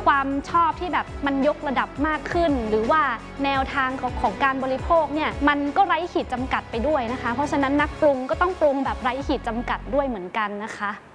ความชอบที่แบบมันยกระดับมากขึ้นหรือว่าแนวทางของการบริโภคเนี่ยมันก็ไร้ขีดจำกัดไปด้วยนะคะเพราะฉะนั้นนักปรุงก็ต้องปรุงแบบไร้ขีดจำกัดด้วยเหมือนกันนะคะ